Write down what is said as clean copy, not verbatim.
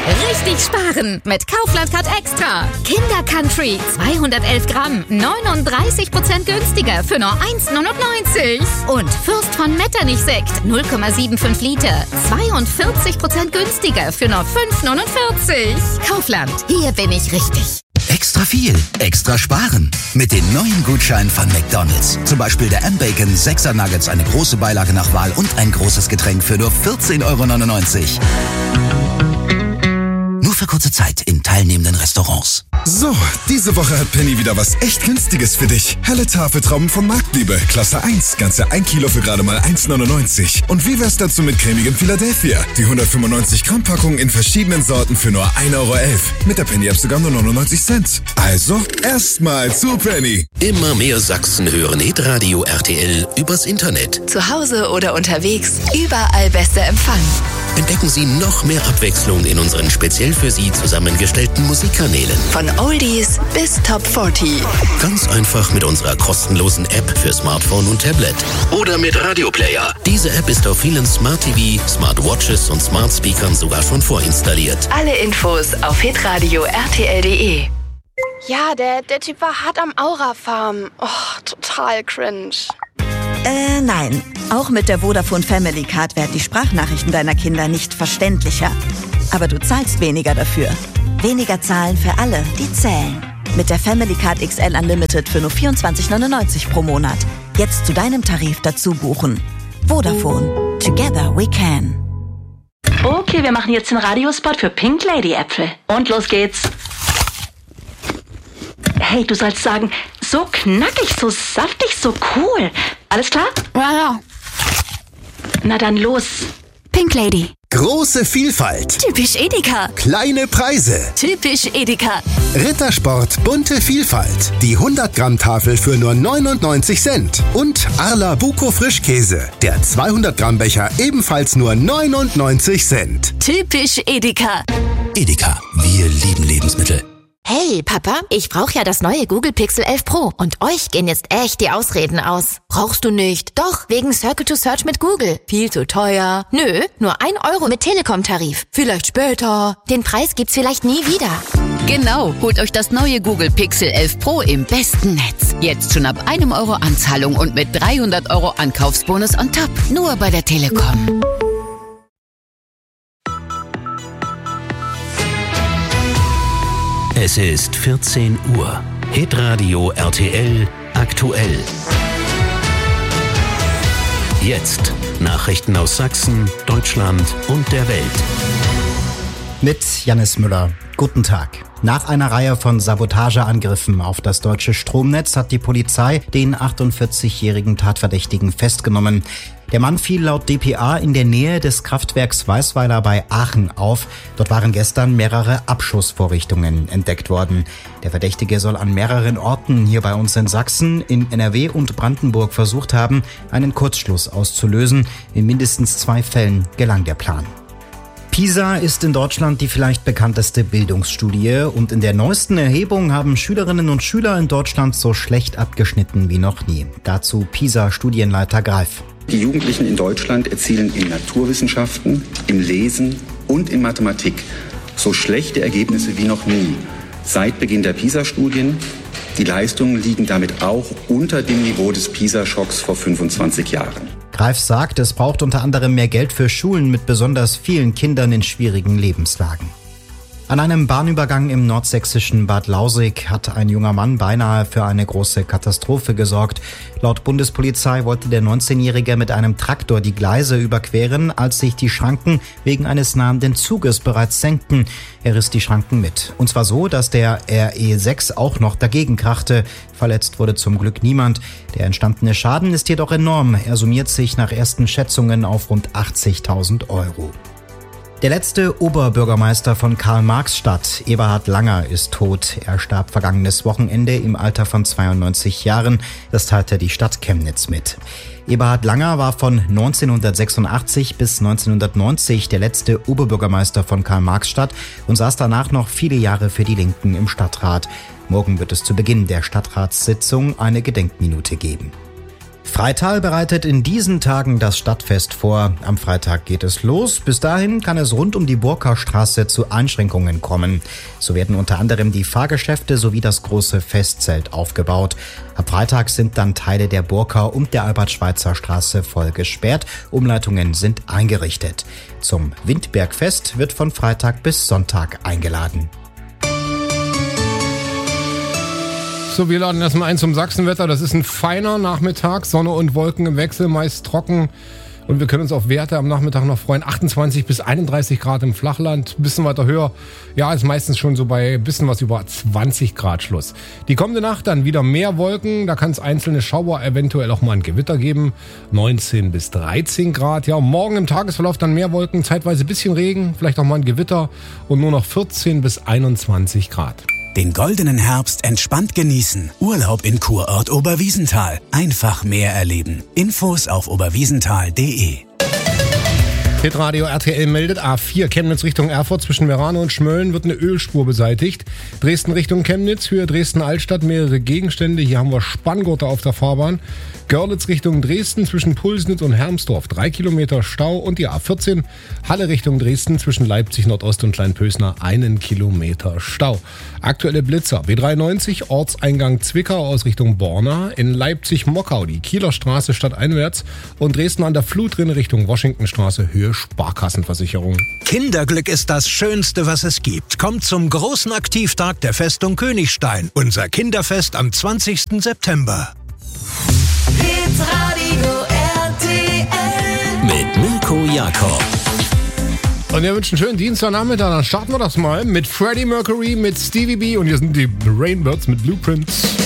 Richtig sparen mit Kaufland Card Extra. Kinder Country 211 Gramm, 39% günstiger für nur 1,99. Und Fürst von Metternich Sekt 0,75 Liter, 42% günstiger für nur 5,49. Kaufland, hier bin ich richtig. Extra viel, extra sparen. Mit den neuen Gutscheinen von McDonald's. Zum Beispiel der M-Bacon 6er Nuggets, eine große Beilage nach Wahl und ein großes Getränk für nur 14,99 €. Nur für kurze Zeit in teilnehmenden Restaurants. So, diese Woche hat Penny wieder was echt Günstiges für dich. Helle Tafeltrauben von Marktliebe, Klasse 1, ganze 1 Kilo für gerade mal 1,99. Und wie wär's dazu mit cremigem Philadelphia? Die 195 Gramm Packung in verschiedenen Sorten für nur 1,11 €. Mit der Penny-App sogar nur 99 Cent. Also, erstmal zu Penny. Immer mehr Sachsen hören Hitradio RTL übers Internet. Zu Hause oder unterwegs, überall bester Empfang. Entdecken Sie noch mehr Abwechslung in unseren speziell für Sie zusammengestellten Musikkanälen. Von Oldies bis Top 40. Ganz einfach mit unserer kostenlosen App für Smartphone und Tablet. Oder mit Radioplayer. Diese App ist auf vielen Smart TV, Smartwatches und Smart Speakern sogar schon vorinstalliert. Alle Infos auf hitradio rtl.de. Ja, der Typ war hart am Aura-Farm. Oh, total cringe. Nein. Auch mit der Vodafone Family Card werden die Sprachnachrichten deiner Kinder nicht verständlicher. Aber du zahlst weniger dafür. Weniger zahlen für alle, die zählen. Mit der Family Card XL Unlimited für nur 24,99 € pro Monat. Jetzt zu deinem Tarif dazu buchen. Vodafone. Together we can. Okay, wir machen jetzt den Radiospot für Pink Lady Äpfel. Und los geht's. Hey, du sollst sagen, so knackig, so saftig, so cool. Alles klar? Ja. Na dann los. Pink Lady. Große Vielfalt. Typisch Edeka. Kleine Preise. Typisch Edeka. Rittersport bunte Vielfalt. Die 100-Gramm-Tafel für nur 99 Cent. Und Arla Buko Frischkäse. Der 200-Gramm-Becher ebenfalls nur 99 Cent. Typisch Edeka. Edeka, wir lieben Lebensmittel. Hey, Papa, ich brauche ja das neue Google Pixel 11 Pro. Und euch gehen jetzt echt die Ausreden aus. Brauchst du nicht? Doch, wegen Circle to Search mit Google. Viel zu teuer. Nö, nur 1 € mit Telekom-Tarif. Vielleicht später. Den Preis gibt's vielleicht nie wieder. Genau, holt euch das neue Google Pixel 11 Pro im besten Netz. Jetzt schon ab 1 € Anzahlung und mit 300 € Ankaufsbonus on top. Nur bei der Telekom. Es ist 14 Uhr. Hitradio RTL aktuell. Jetzt Nachrichten aus Sachsen, Deutschland und der Welt. Mit Jannis Müller. Guten Tag. Nach einer Reihe von Sabotageangriffen auf das deutsche Stromnetz hat die Polizei den 48-jährigen Tatverdächtigen festgenommen. Der Mann fiel laut dpa in der Nähe des Kraftwerks Weißweiler bei Aachen auf. Dort waren gestern mehrere Abschussvorrichtungen entdeckt worden. Der Verdächtige soll an mehreren Orten hier bei uns in Sachsen, in NRW und Brandenburg versucht haben, einen Kurzschluss auszulösen. In mindestens 2 Fällen gelang der Plan. PISA ist in Deutschland die vielleicht bekannteste Bildungsstudie und in der neuesten Erhebung haben Schülerinnen und Schüler in Deutschland so schlecht abgeschnitten wie noch nie. Dazu PISA-Studienleiter Greif. Die Jugendlichen in Deutschland erzielen in Naturwissenschaften, im Lesen und in Mathematik so schlechte Ergebnisse wie noch nie. Seit Beginn der PISA-Studien. Die Leistungen liegen damit auch unter dem Niveau des PISA-Schocks vor 25 Jahren. Greif sagt, es braucht unter anderem mehr Geld für Schulen mit besonders vielen Kindern in schwierigen Lebenslagen. An einem Bahnübergang im nordsächsischen Bad Lausick hat ein junger Mann beinahe für eine große Katastrophe gesorgt. Laut Bundespolizei wollte der 19-Jährige mit einem Traktor die Gleise überqueren, als sich die Schranken wegen eines nahenden Zuges bereits senkten. Er riss die Schranken mit. Und zwar so, dass der RE6 auch noch dagegen krachte. Verletzt wurde zum Glück niemand. Der entstandene Schaden ist jedoch enorm. Er summiert sich nach ersten Schätzungen auf rund 80.000 €. Der letzte Oberbürgermeister von Karl-Marx-Stadt, Eberhard Langer, ist tot. Er starb vergangenes Wochenende im Alter von 92 Jahren. Das teilte die Stadt Chemnitz mit. Eberhard Langer war von 1986 bis 1990 der letzte Oberbürgermeister von Karl-Marx-Stadt und saß danach noch viele Jahre für die Linken im Stadtrat. Morgen wird es zu Beginn der Stadtratssitzung eine Gedenkminute geben. Freital bereitet in diesen Tagen das Stadtfest vor. Am Freitag geht es los. Bis dahin kann es rund um die Burka-Straße zu Einschränkungen kommen. So werden unter anderem die Fahrgeschäfte sowie das große Festzelt aufgebaut. Ab Freitag sind dann Teile der Burka und der Albert-Schweitzer-Straße voll gesperrt. Umleitungen sind eingerichtet. Zum Windbergfest wird von Freitag bis Sonntag eingeladen. So, wir laden erstmal ein zum Sachsenwetter. Das ist ein feiner Nachmittag, Sonne und Wolken im Wechsel, meist trocken. Und wir können uns auf Werte am Nachmittag noch freuen. 28 bis 31 Grad im Flachland, bisschen weiter höher. Ja, ist meistens schon so bei bisschen was über 20 Grad Schluss. Die kommende Nacht dann wieder mehr Wolken. Da kann es einzelne Schauer, eventuell auch mal ein Gewitter geben. 19 bis 13 Grad. Ja, morgen im Tagesverlauf dann mehr Wolken, zeitweise bisschen Regen, vielleicht auch mal ein Gewitter. Und nur noch 14 bis 21 Grad. Den goldenen Herbst entspannt genießen. Urlaub in Kurort Oberwiesenthal. Einfach mehr erleben. Infos auf oberwiesenthal.de. Hitradio RTL meldet A4 Chemnitz Richtung Erfurt zwischen Merano und Schmölln wird eine Ölspur beseitigt. Dresden Richtung Chemnitz, Höhe Dresden-Altstadt, mehrere Gegenstände. Hier haben wir Spanngurte auf der Fahrbahn. Görlitz Richtung Dresden zwischen Pulsnitz und Hermsdorf 3 Kilometer Stau. Und die A14 Halle Richtung Dresden zwischen Leipzig Nordost und Kleinpösner 1 Kilometer Stau. Aktuelle Blitzer B93 Ortseingang Zwickau aus Richtung Borna, in Leipzig-Mockau die Kieler Straße stadteinwärts und Dresden an der Flutrinne Richtung Washingtonstraße Höhe Sparkassenversicherung. Kinderglück ist das Schönste, was es gibt. Kommt zum großen Aktivtag der Festung Königstein. Unser Kinderfest am 20. September. Hitradio RTL mit Mirko Jakob. Und wir wünschen einen schönen Dienstagnachmittag. Dann starten wir das mal mit Freddie Mercury, mit Stevie B und hier sind die Rainbirds mit Blueprints.